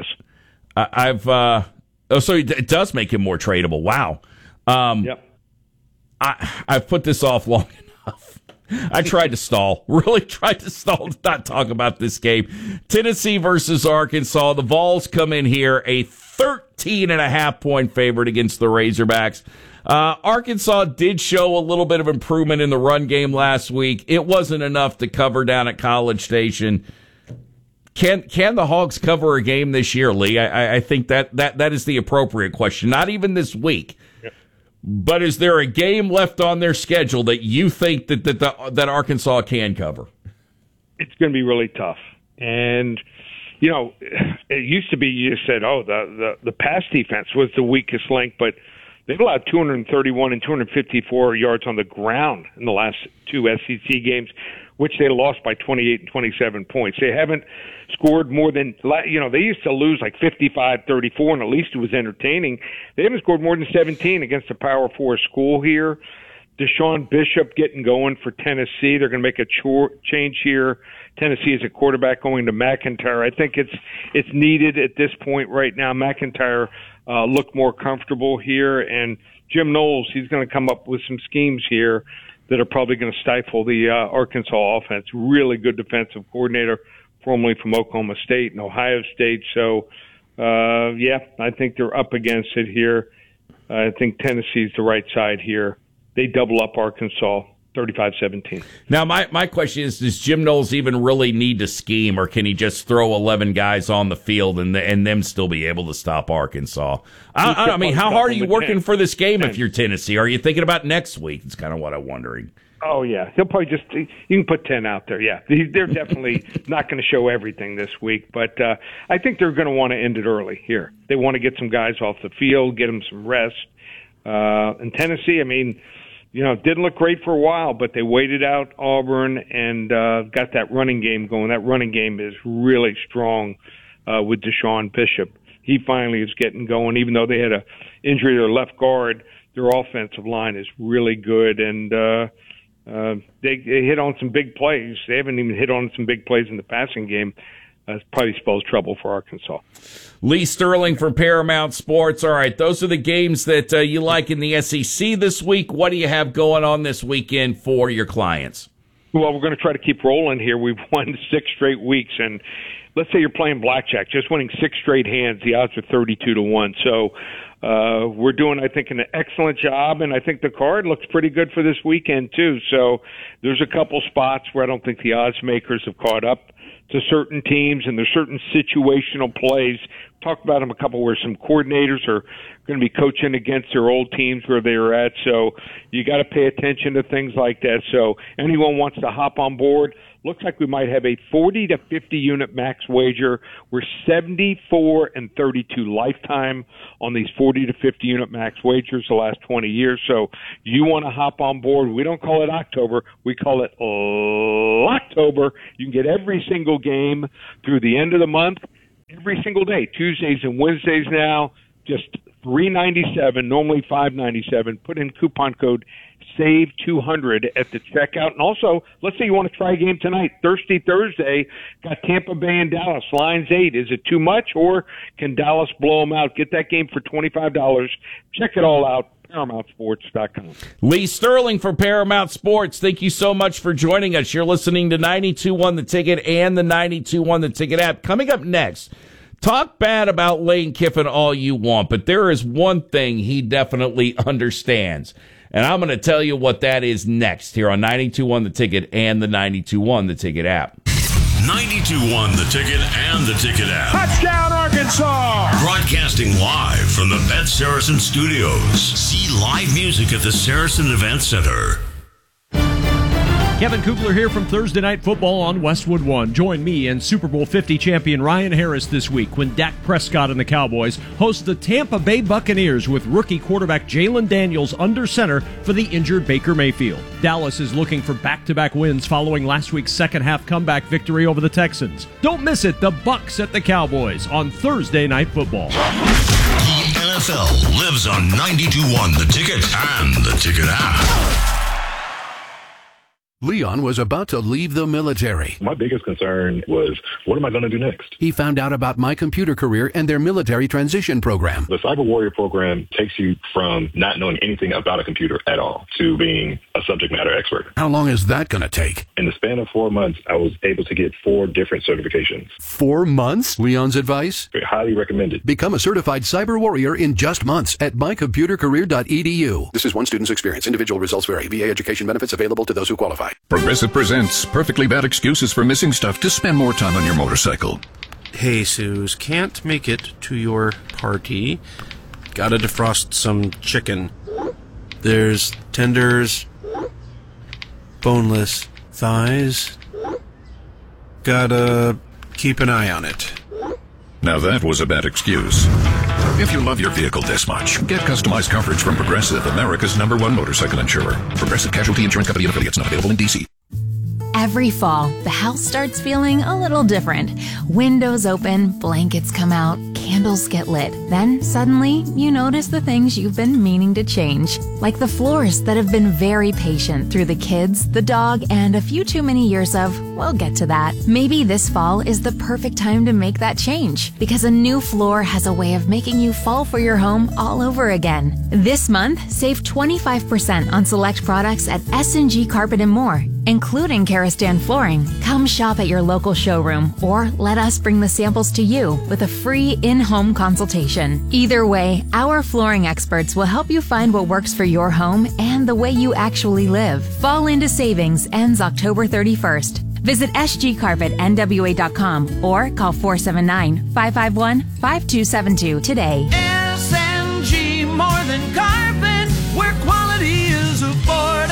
it does make him more tradable. Wow. I've put this off long enough. I tried to stall, to not talk about this game. Tennessee versus Arkansas. The Vols come in here a 13.5-point favorite against the Razorbacks. Arkansas did show a little bit of improvement in the run game last week. It wasn't enough to cover down at College Station. Can the Hogs cover a game this year, Lee? I think that is the appropriate question. Not even this week. But is there a game left on their schedule that you think that Arkansas can cover? It's going to be really tough. And, it used to be you said, the pass defense was the weakest link, but they've allowed 231 and 254 yards on the ground in the last 2 SEC games, which they lost by 28 and 27 points. They haven't scored more than, they used to lose like 55-34, and at least it was entertaining. They haven't scored more than 17 against a Power 4 school here. Deshaun Bishop getting going for Tennessee. They're going to make a change here. Tennessee is a quarterback going to McIntyre. I think it's needed at this point right now. McIntyre looked more comfortable here, and Jim Knowles, he's going to come up with some schemes here that are probably going to stifle the Arkansas offense. Really good defensive coordinator, formerly from Oklahoma State and Ohio State. So, I think they're up against it here. I think Tennessee's the right side here. They double up Arkansas, 35-17. Now, my question is, does Jim Knowles even really need to scheme, or can he just throw 11 guys on the field and them still be able to stop Arkansas? I mean, how hard are you working for this game if you're Tennessee? Are you thinking about next week? It's kind of what I'm wondering. Oh, yeah. He'll probably you can put 10 out there, yeah. They're definitely not going to show everything this week, but I think they're going to want to end it early here. They want to get some guys off the field, get them some rest. And Tennessee, I mean, didn't look great for a while, but they waited out Auburn and got that running game going. That running game is really strong with Deshaun Bishop. He finally is getting going, even though they had a injury to their left guard. Their offensive line is really good, and they hit on some big plays. They haven't even hit on some big plays in the passing game. Probably spells trouble for Arkansas. Lee Sterling from Paramount Sports. All right, those are the games that you like in the SEC this week. What do you have going on this weekend for your clients? Well, we're going to try to keep rolling here. We've won 6 straight weeks, and let's say you're playing blackjack, just winning 6 straight hands, the odds are 32-1. So we're doing, I think, an excellent job, and I think the card looks pretty good for this weekend, too. So there's a couple spots where I don't think the odds makers have caught up to certain teams, and there's certain situational plays. Talked about them a couple where some coordinators are going to be coaching against their old teams where they were at. So you got to pay attention to things like that. So anyone wants to hop on board, looks like we might have a 40 to 50 unit max wager. We're 74 and 32 lifetime on these 40 to 50 unit max wagers the last 20 years. So you want to hop on board. We don't call it October. We call it Locktober. You can get every single game through the end of the month, every single day, Tuesdays and Wednesdays now, just $3.97, normally $5.97. Put in coupon code SAVE200 at the checkout. And also, let's say you want to try a game tonight, Thirsty Thursday, got Tampa Bay and Dallas, lines 8. Is it too much, or can Dallas blow them out? Get that game for $25. Check it all out, ParamountSports.com. Lee Sterling for Paramount Sports, thank you so much for joining us. You're listening to 92.1 The Ticket and the 92.1 The Ticket app. Coming up next, talk bad about Lane Kiffin all you want, but there is one thing he definitely understands. And I'm going to tell you what that is next here on 92.1 The Ticket and the 92.1 The Ticket app. 92.1 The Ticket and the Ticket app. Touchdown, Arkansas! Broadcasting live from the Bet Saracen Studios. See live music at the Saracen Event Center. Kevin Kugler here from Thursday Night Football on Westwood One. Join me and Super Bowl 50 champion Ryan Harris this week when Dak Prescott and the Cowboys host the Tampa Bay Buccaneers with rookie quarterback Jalen Daniels under center for the injured Baker Mayfield. Dallas is looking for back-to-back wins following last week's second-half comeback victory over the Texans. Don't miss it, the Bucs at the Cowboys on Thursday Night Football. The NFL lives on 92.1 The Ticket and the Ticket app. Leon was about to leave the military. My biggest concern was, what am I going to do next? He found out about My Computer Career and their military transition program. The Cyber Warrior program takes you from not knowing anything about a computer at all to being a subject matter expert. How long is that going to take? In the span of 4 months, I was able to get 4 different certifications. 4 months? Leon's advice? Highly recommended. Become a certified cyber warrior in just months at mycomputercareer.edu. This is one student's experience. Individual results vary. VA education benefits available to those who qualify. Progressive presents Perfectly Bad Excuses for Missing Stuff to Spend More Time on Your Motorcycle. Hey, Suze, can't make it to your party. Gotta defrost some chicken. There's tenders, boneless thighs. Gotta keep an eye on it. Now that was a bad excuse. If you love your vehicle this much, get customized coverage from Progressive, America's #1 motorcycle insurer. Progressive Casualty Insurance Company and affiliates, not available in D.C. Every fall, the house starts feeling a little different. Windows open, blankets come out, candles get lit. Then, suddenly, you notice the things you've been meaning to change. Like the floors that have been very patient through the kids, the dog, and a few too many years of, we'll get to that. Maybe this fall is the perfect time to make that change, because a new floor has a way of making you fall for your home all over again. This month, save 25% on select products at S&G Carpet & More, including Karastan flooring. Come shop at your local showroom or let us bring the samples to you with a free in-home consultation. Either way, our flooring experts will help you find what works for your home and the way you actually live. Fall into savings ends October 31st. Visit sgcarpetnwa.com or call 479-551-5272 today. S&G, more than carpet, where quality is affordable.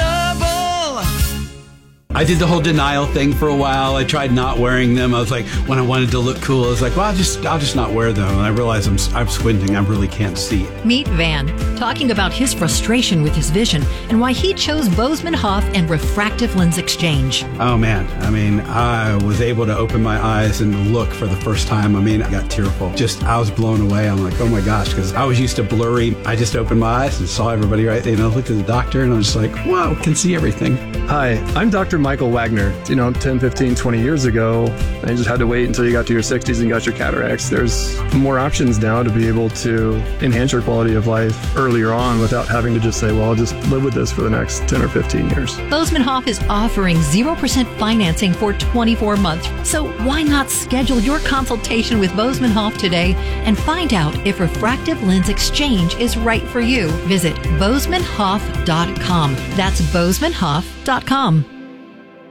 I did the whole denial thing for a while. I tried not wearing them. I was like, when I wanted to look cool, I was like, well, I'll just not wear them. And I realized I'm squinting. I really can't see. Meet Van, talking about his frustration with his vision and why he chose Bozeman Hoff and refractive lens exchange. Oh, man. I mean, I was able to open my eyes and look for the first time. I mean, I got tearful. I was blown away. I'm like, oh my gosh, because I was used to blurry. I just opened my eyes and saw everybody looked at the doctor and I was just like, wow, can see everything. Hi, I'm Dr. Michael Wagner. 10, 15, 20 years ago, I just had to wait until you got to your 60s and got your cataracts. There's more options now to be able to enhance your quality of life earlier on without having to just say, well, I'll just live with this for the next 10 or 15 years. Bozeman Hoff is offering 0% financing for 24 months. So why not schedule your consultation with Bozeman Hoff today and find out if refractive lens exchange is right for you? Visit BozemanHoff.com. That's BozemanHoff.com.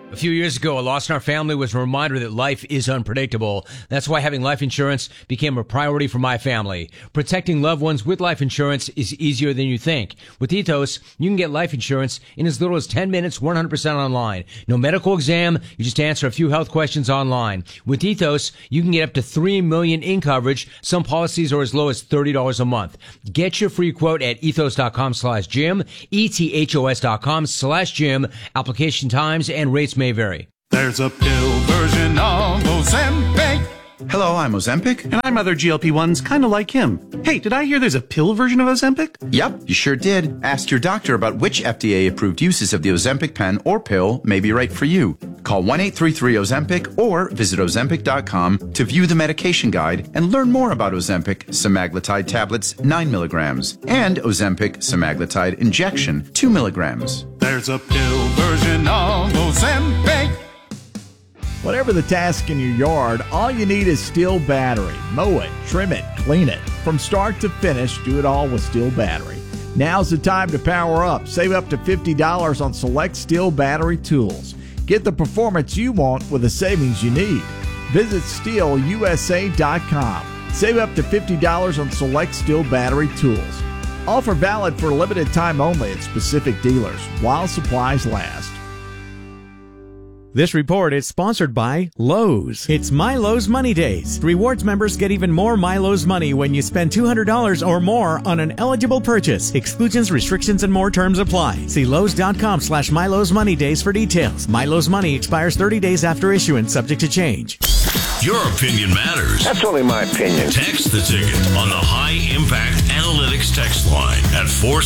A few years ago, a loss in our family was a reminder that life is unpredictable. That's why having life insurance became a priority for my family. Protecting loved ones with life insurance is easier than you think. With Ethos, you can get life insurance in as little as 10 minutes, 100% online. No medical exam, you just answer a few health questions online. With Ethos, you can get up to $3 million in coverage. Some policies are as low as $30 a month. Get your free quote at ethos.com/Jim, ethos.com/Jim. Application times and rates may vary. There's a pill version of Ozempic. Hello, I'm Ozempic. And I'm other GLP-1s kind of like him. Hey, did I hear there's a pill version of Ozempic? Yep, you sure did. Ask your doctor about which FDA-approved uses of the Ozempic pen or pill may be right for you. Call 1-833-OZEMPIC or visit Ozempic.com to view the medication guide and learn more about Ozempic semaglutide tablets 9 milligrams and Ozempic semaglutide injection 2 milligrams. There's a pill version of Ozempic. Whatever the task in your yard, all you need is Steel Battery. Mow it, trim it, clean it. From start to finish, do it all with Steel Battery. Now's the time to power up. Save up to $50 on select Steel Battery tools. Get the performance you want with the savings you need. Visit SteelUSA.com. Save up to $50 on select Steel Battery tools. Offer valid for a limited time only at specific dealers while supplies last. This report is sponsored by Lowe's. It's My Lowe's Money Days. Rewards members get even more My Lowe's money when you spend $200 or more on an eligible purchase. Exclusions, restrictions, and more terms apply. See Lowe's.com/My Lowe's Money Days for details. My Lowe's Money expires 30 days after issuance, subject to change. Your opinion matters. That's only my opinion. Text the ticket on the High Impact Analytics text line at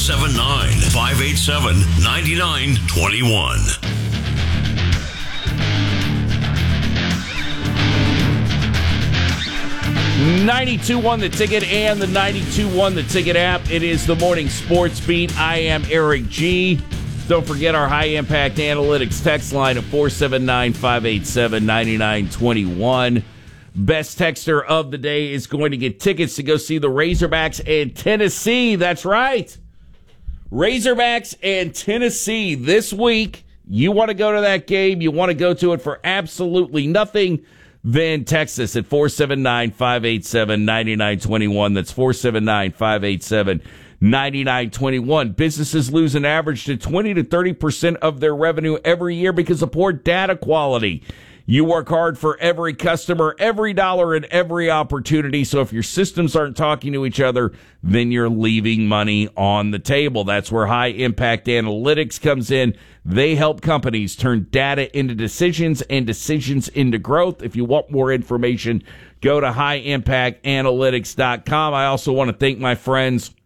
479-587-9921. 92.1 The Ticket and the 92.1 The Ticket app. It is the morning sports beat. I am Eric G. Don't forget our High Impact Analytics text line at 479-587-9921. Best texter of the day is going to get tickets to go see the Razorbacks and Tennessee. That's right. Razorbacks and Tennessee this week. You want to go to that game. You want to go to it for absolutely nothing. Then text us at 479-587-9921. That's 479-587-9921. Businesses lose an average to 20 to 30% of their revenue every year because of poor data quality. You work hard for every customer, every dollar, and every opportunity. So if your systems aren't talking to each other, then you're leaving money on the table. That's where High Impact Analytics comes in. They help companies turn data into decisions and decisions into growth. If you want more information, go to highimpactanalytics.com. I also want to thank my friends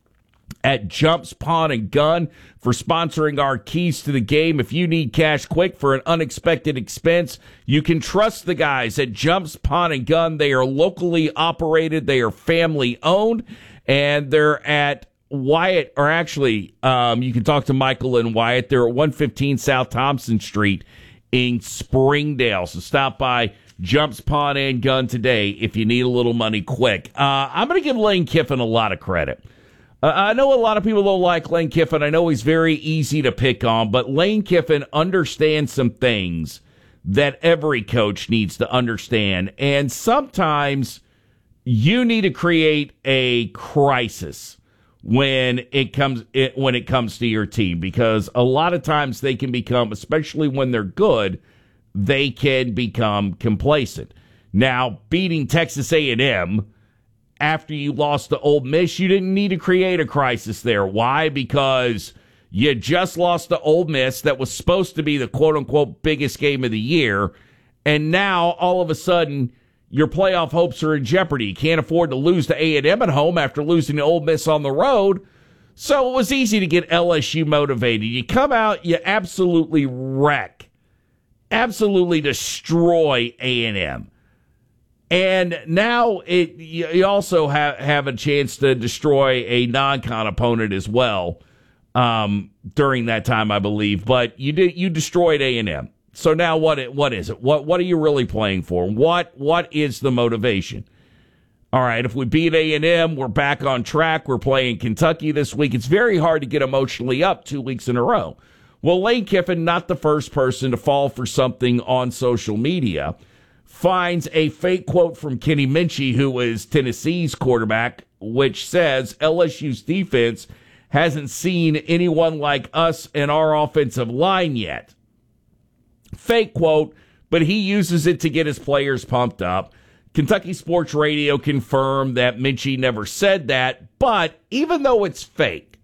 at Jumps Pawn and Gun for sponsoring our Keys to the Game. If you need cash quick for an unexpected expense, you can trust the guys at Jumps Pawn and Gun. They are locally operated. They are family owned, and they're at Wyatt, or actually, you can talk to Michael and Wyatt. They're at 115 South Thompson Street in Springdale. So stop by Jumps Pawn and Gun today if you need a little money quick. I'm going to give Lane Kiffin a lot of credit. I know a lot of people don't like Lane Kiffin. I know he's very easy to pick on, but Lane Kiffin understands some things that every coach needs to understand. And sometimes you need to create a crisis when it comes to your team, because a lot of times they can become, especially when they're good, they can become complacent. Now, beating Texas A&M after you lost to Ole Miss, you didn't need to create a crisis there. Why? Because you just lost to Ole Miss. That was supposed to be the quote-unquote biggest game of the year. And now, all of a sudden, your playoff hopes are in jeopardy. You can't afford to lose to A&M at home after losing to Ole Miss on the road. So it was easy to get LSU motivated. You come out, you absolutely wreck, absolutely destroy A&M. And now you also have a chance to destroy a non-con opponent as well during that time, I believe. But you destroyed A&M. So now what is it? What are you really playing for? What is the motivation? All right, if we beat A&M, we're back on track. We're playing Kentucky this week. It's very hard to get emotionally up 2 weeks in a row. Well, Lane Kiffin, not the first person to fall for something on social media, finds a fake quote from Kenny Minchey, who is Tennessee's quarterback, which says LSU's defense hasn't seen anyone like us in our offensive line yet. Fake quote, but he uses it to get his players pumped up. Kentucky Sports Radio confirmed that Minchey never said that, but even though it's fake,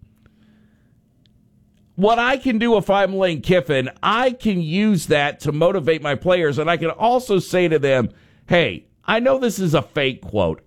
what I can do if I'm Lane Kiffin, I can use that to motivate my players, and I can also say to them, hey, I know this is a fake quote.